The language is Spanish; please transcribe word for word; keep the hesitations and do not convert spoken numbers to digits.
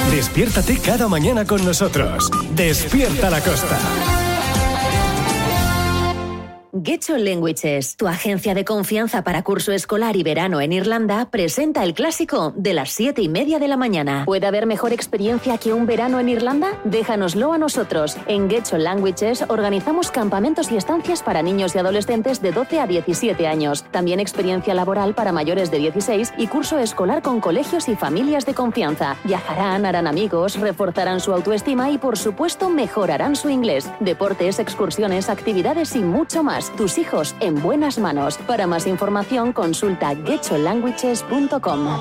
Despiértate cada mañana con nosotros. Despierta la Costa. Getcho Languages, tu agencia de confianza para curso escolar y verano en Irlanda, presenta el clásico de las siete y media de la mañana. ¿Puede haber mejor experiencia que un verano en Irlanda? Déjanoslo a nosotros. En Getcho Languages organizamos campamentos y estancias para niños y adolescentes de doce a diecisiete años. También experiencia laboral para mayores de dieciséis y curso escolar con colegios y familias de confianza. Viajarán, harán amigos, reforzarán su autoestima y, por supuesto, mejorarán su inglés. Deportes, excursiones, actividades y mucho más. Tus hijos en buenas manos. Para más información, consulta getcho languages punto com.